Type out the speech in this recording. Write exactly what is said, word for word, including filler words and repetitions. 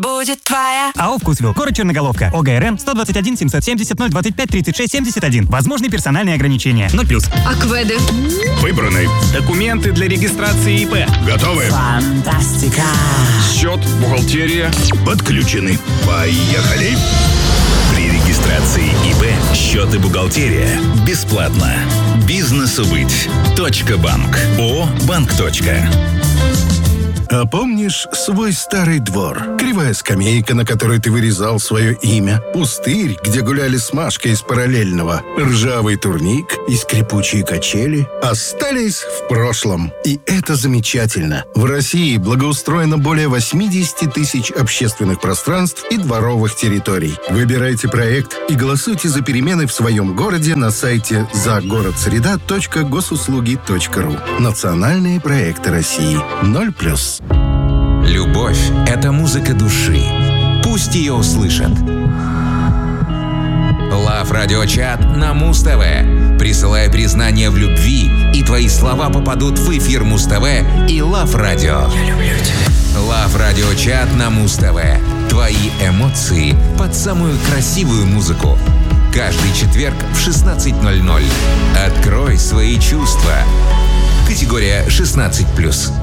будет твоя. АО «Вкусвилл». Город Черноголовка. ОГРН сто двадцать один семьсот семьдесят ноль двадцать пять тридцать шесть семьдесят один. Возможны персональные ограничения. ноль плюс. Акведы. Выбраны. Документы для регистрации ИП. Готовы. Фантастика. Счет, бухгалтерия. Подключены. Поехали. При регистрации ИП счет и бухгалтерия бесплатно. Бизнесу быть. Точка банк. ООО «Банк. А помнишь свой старый двор? Кривая скамейка, на которой ты вырезал свое имя. Пустырь, где гуляли с Машкой из параллельного. Ржавый турник и скрипучие качели остались в прошлом. И это замечательно. В России благоустроено более восемьдесят тысяч общественных пространств и дворовых территорий. Выбирайте проект и голосуйте за перемены в своем городе на сайте загородсреда точка госуслуги точка ру. Национальные проекты России. ноль плюс. Любовь — это музыка души. Пусть ее услышат. Лав Радиочат на Муз-ТВ. Присылай признание в любви, и твои слова попадут в эфир Муз-ТВ и Лав Радио. Я люблю тебя. Лав Радиочат на Муз-ТВ. Твои эмоции под самую красивую музыку. Каждый четверг в шестнадцать ноль ноль. Открой свои чувства. Категория шестнадцать плюс.